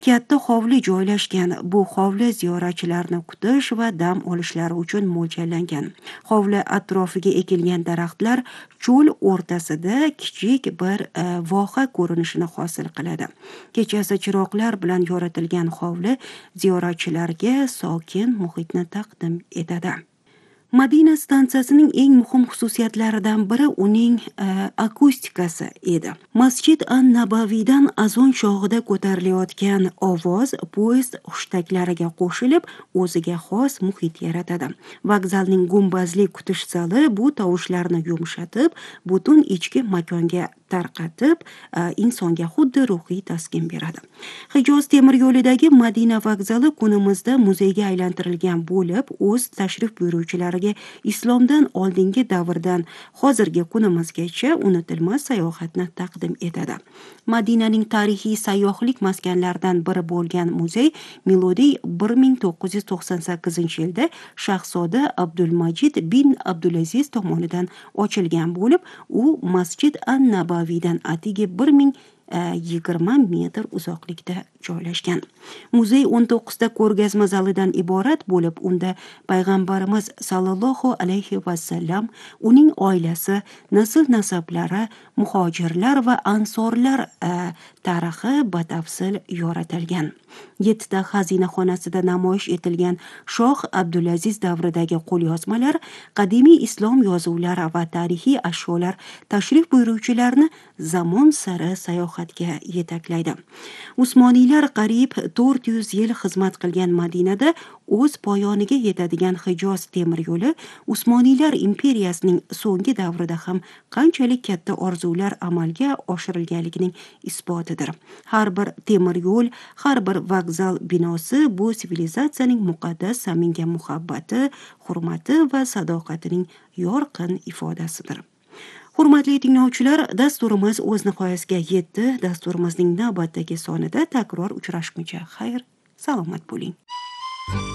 Katta hovli joylashgan. Bu hovli ziyoratchilarni kutish va dam olishlari uchun mo'ljallangan. Hovli atrofiga ekilgan daraxtlar cho'l o'rtasida kichik bir voha ko'rinishini hosil qiladi. Kechasi chiroqlar bilan yoritilgan hovli ziyoratchilarga sokin muhitni taqdim etadi. Madina stansiyasining eng muhim xususiyatlaridan biri uning akustikasi edi. Masjid an-Nabaviydan azon chog'ida ko'tarilayotgan ovoz poyezd hushtaklariga qo'shilib, o'ziga xos muhit yaratadi. Vokzalning gumbazli kutish zali bu tovushlarni yumshatib, butun ichki makonga tarqatib, insonga xuddi ruhiy taskin beradi. Hijoz temir yo'lidagi Madina vokzali kunimizda muzeyga aylantirilgan bo'lib, o'z tashrif buyuruvchilariga islomdan oldingi davrdan hozirgi kunimizgacha unutilmas sayohatni taqdim etadi. Madinaning tarixiy sayyohlik maskanlaridan biri bo'lgan muzey milodiy 1998-yilda Shahzoda Abdulmajid bin Abdulaziz tomonidan ochilgan bo'lib, u Masjid an-Nabaviydan atigi 1020 metr uzoqlikda joylashgan. Muzey 19 ta ko'rgazma zalidan iborat bo'lib, unda payg'ambarimiz sallallohu alayhi vasallam, uning oilasi, nasl-nasablari, muhojirlar va ansorlar tarixi batafsil yoritilgan. 7 ta xazina xonasida namoyish etilgan Shoh Abdulaziz davridagi qo'lyozmalar, qadimiy islom yozuvlari va tarixiy ashyolar tashrif buyuruvchilarni zamon sari sayohatga yetaklaydi. Usmoniylar qariyb 400 yil xizmat qilgan Madinada o'z poyoniga yetadigan Hijoz temir yo'li Usmoniylar imperiyasining so'nggi davrida ham qanchalik katta orzular amalga oshirilganligining isbotidir. Har bir temir yo'l, har bir vokzal binosi bu sivilizatsiyaning muqaddas zaminga muhabbati, hurmati va sadoqatining yorqin ifodasidir. Hurmatli tinglovchilar, dasturimiz o'z nihoyasiga yetdi. Dasturimizning navbatdagi sonida takror uchrashguncha xayr, salomat bo'ling.